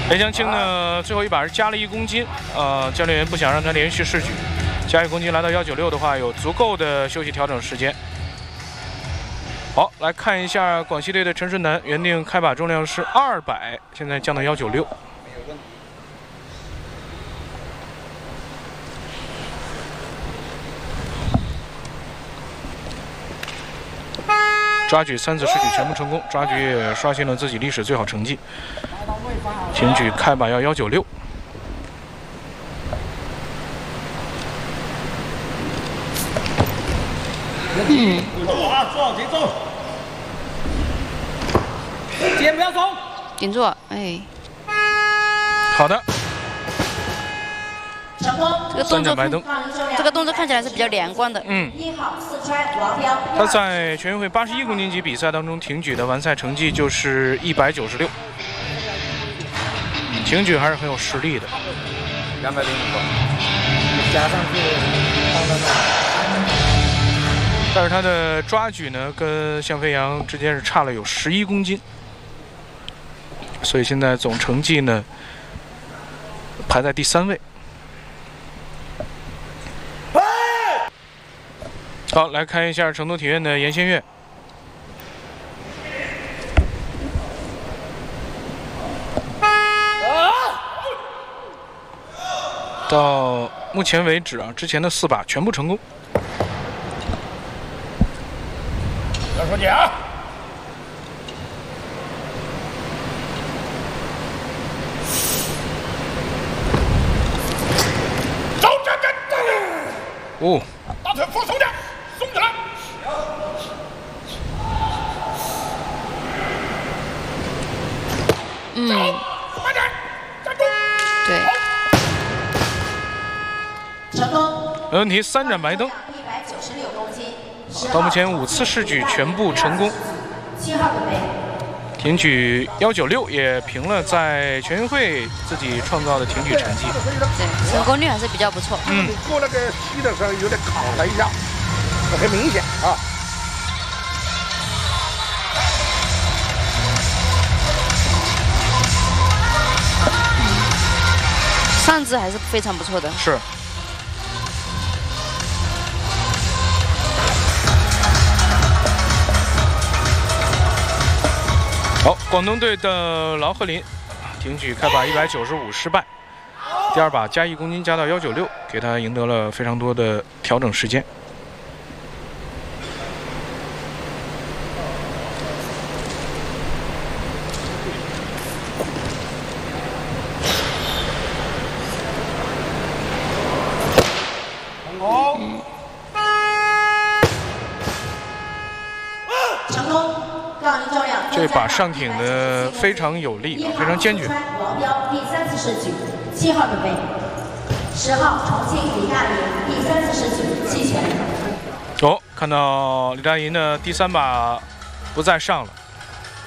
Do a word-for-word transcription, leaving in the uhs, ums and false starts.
雷江青呢，最后一把是加了一公斤，呃，教练员不想让他连续试举，加一公斤来到幺九六的话，有足够的休息调整时间。好，来看一下广西队的陈顺南，原定开把重量是二百，现在降到幺九六。抓举三次试举全部成功，抓举也刷新了自己历史最好成绩。挺举开把要幺九六。 嗯，做啊，做好节奏，肩不要松， 顶住，哎。 好的。 这个动作，这个动作看起来是比较连贯的。 嗯。他在全运会八十一公斤级比赛当中挺举的完赛成绩就是一百九十六，挺举还是很有实力的。 两百零五个，加上去到了那。 但是他的抓举呢，跟向飞扬之间是差了有十一公斤，所以现在总成绩呢排在第三位。好，来看一下成都体院的严先月。到目前为止啊，之前的四把全部成功。 要说讲。走，站站站！ 哦。 大腿放松点，松起来。 嗯。 慢点，站住。 对。 成功。 没问题，三盏白灯。 一百九十六公斤。 到目前五次试举全部成功。 七号准备。 挺举幺九六也平了在全运会自己创造的挺举成绩。 对，成功率还是比较不错。 嗯。 过那个膝的时候有点卡了一下，很明显啊。 上肢还是非常不错的。 是。好，广东队的劳鹤林挺举开把一百九十五失败，第二把加一公斤加到幺九六，给他赢得了非常多的调整时间。 成功。 成功。 这把上挺的非常有力啊，非常坚决。 王彪第三次试举，七号准备。十号重庆李大银第三次试举弃权。 哦，看到李大银的第三把不再上了，